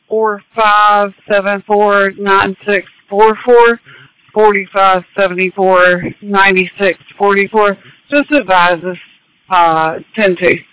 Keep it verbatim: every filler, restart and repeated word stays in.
four five seven four nine six four four, four five seven four nine six four four. Just advise us uh, ten two.